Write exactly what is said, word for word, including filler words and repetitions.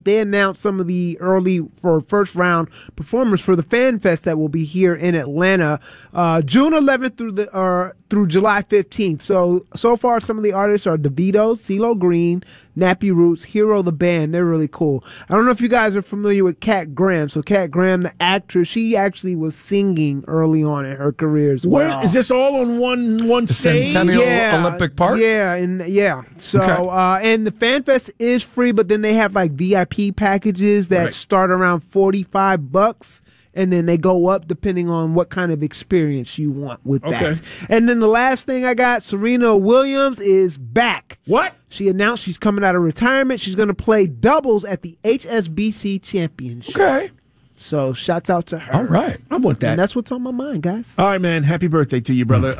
they announced some of the early for first round performers for the Fan Fest that will be here in Atlanta, uh, June eleventh through the uh, through July fifteenth. So so far, some of the artists are DeVito, CeeLo Green, Nappy Roots, Hero the band. They're really cool. I don't know if you guys are familiar with Kat Graham. So Kat Graham, the actress, she actually was singing early on in her career as well. Where, is this all on one one the stage? Centennial Yeah, Olympic Park? Yeah, and yeah. So Okay. uh, and the Fan Fest is free, but then they have like V I P packages that Right. start around forty-five bucks. And then they go up depending on what kind of experience you want with Okay. that. And then the last thing I got, Serena Williams is back. What? She announced she's coming out of retirement. She's going to play doubles at the H S B C Championship. Okay. So shouts out to her. All right. I want that. And that's what's on my mind, guys. All right, man. Happy birthday to you, brother.